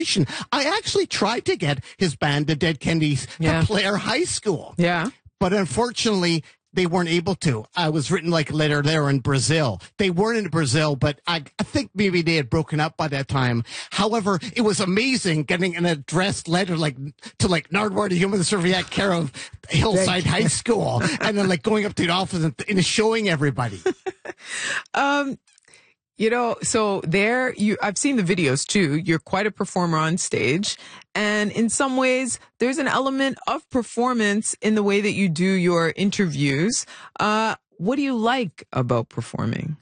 I actually tried to get his band, the Dead Kennedys, to play our high school. Yeah. But unfortunately, they weren't able to. I was written like a letter there in Brazil. They weren't in Brazil, but I think maybe they had broken up by that time. However, it was amazing getting an addressed letter to Nardwuar, the Human Serviette care of Hillside High School, and then going up to the office and showing everybody. So I've seen the videos too. You're quite a performer on stage. And in some ways, there's an element of performance in the way that you do your interviews. What do you like about performing?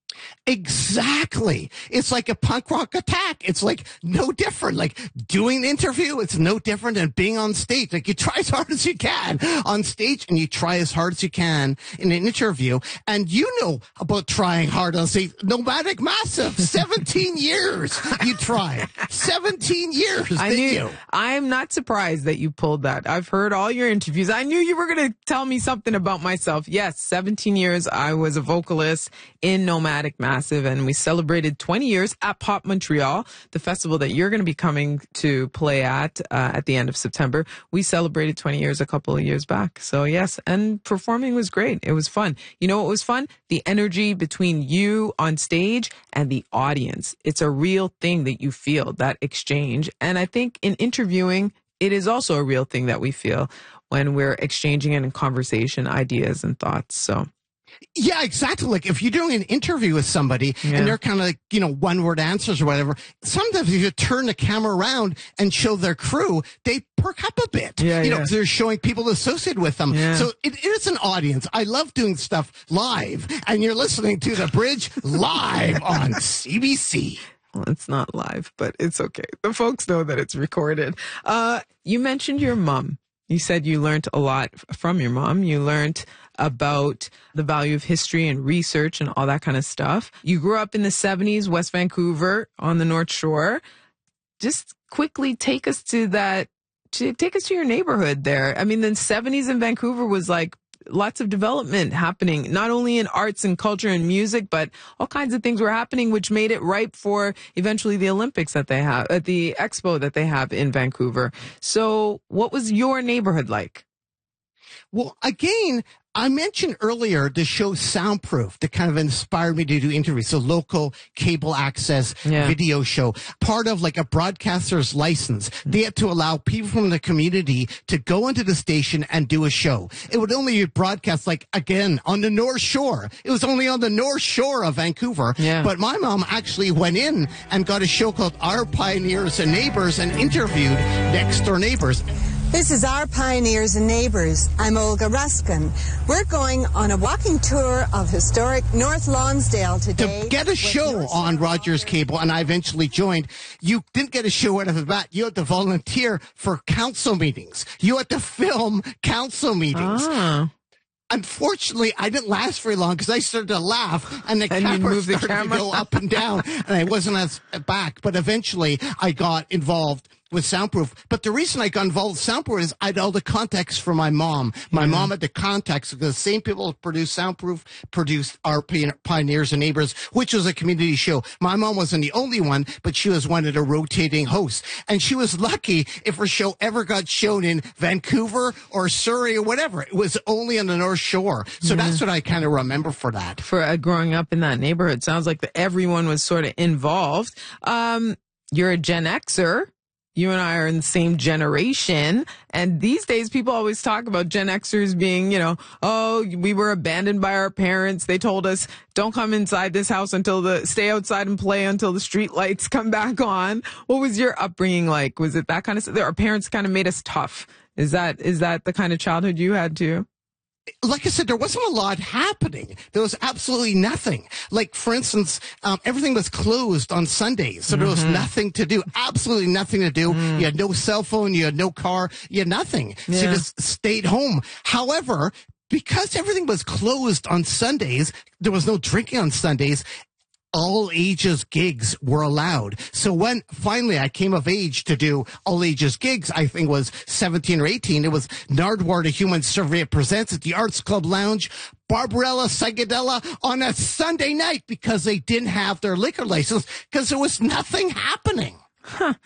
Exactly. It's like a punk rock attack. It's no different. Doing the interview, it's no different than being on stage. You try as hard as you can on stage and you try as hard as you can in an interview. And you know about trying hard on stage. Nomadic Massive, 17 years you tried. 17 years, didn't you? I'm not surprised that you pulled that. I've heard all your interviews. I knew you were going to tell me something about myself. Yes, 17 years I was a vocalist in Nomadic Massive, and we celebrated 20 years at Pop Montreal, the festival that you're going to be coming to play at the end of September. We celebrated 20 years a couple of years back. So yes, and performing was great. It was fun. You know what was fun? The energy between you on stage and the audience. It's a real thing that you feel, that exchange. And I think in interviewing, it is also a real thing that we feel when we're exchanging in conversation, ideas and thoughts. So yeah, exactly. If you're doing an interview with somebody and they're kind of one-word answers or whatever, sometimes if you turn the camera around and show their crew, they perk up a bit. Because they're showing people associated with them. Yeah. So it is an audience. I love doing stuff live, and you're listening to The Bridge live on CBC. Well, it's not live, but it's okay. The folks know that it's recorded. You mentioned your mom. You said you learned a lot from your mom. You learned about the value of history and research and all that kind of stuff. You grew up in the 70s, West Vancouver on the North Shore. Just quickly take us to your neighborhood there. I mean, the 70s in Vancouver was lots of development happening, not only in arts and culture and music, but all kinds of things were happening, which made it ripe for eventually the Olympics that they have, at the expo that they have in Vancouver. So what was your neighborhood like? Well, again, I mentioned earlier the show Soundproof that kind of inspired me to do interviews. So local cable access video show, part of a broadcaster's license. They had to allow people from the community to go into the station and do a show. It would only be broadcast again on the North Shore. It was only on the North Shore of Vancouver. Yeah. But my mom actually went in and got a show called Our Pioneers and Neighbors and interviewed next door neighbors. This is Our Pioneers and Neighbors. I'm Olga Ruskin. We're going on a walking tour of historic North Lonsdale today. To get a show on Rogers Cable, and I eventually joined, you didn't get a show out of the bat. You had to volunteer for council meetings. You had to film council meetings. Ah. Unfortunately, I didn't last very long because I started to laugh and the camera started to go up and down and I wasn't as back. But eventually I got involved with Soundproof. But the reason I got involved with Soundproof is I had all the contacts from my mom. My mom had the contacts because the same people who produced Soundproof produced Our Pioneers and Neighbors, which was a community show. My mom wasn't the only one, but she was one of the rotating hosts. And she was lucky if her show ever got shown in Vancouver or Surrey or whatever. It was only on the North Shore. So that's what I kind of remember for that. For growing up in that neighborhood, sounds like everyone was sort of involved. You're a Gen Xer. You and I are in the same generation. And these days, people always talk about Gen Xers being, we were abandoned by our parents. They told us, don't come inside this house stay outside and play until the street lights come back on. What was your upbringing like? Was it that kind of stuff? Our parents kind of made us tough. Is that the kind of childhood you had too? Like I said, there wasn't a lot happening. There was absolutely nothing. For instance, everything was closed on Sundays, so there was nothing to do. Absolutely nothing to do. You had no cell phone. You had no car. You had nothing. So you just stayed home. However, because everything was closed on Sundays, there was no drinking on Sundays. All ages gigs were allowed. So when finally I came of age to do all ages gigs, I think it was 17 or 18, it was Nardwuar, the Human Serviette presents at the Arts Club Lounge, Barbarella Psychedella on a Sunday night because they didn't have their liquor license because there was nothing happening. Huh.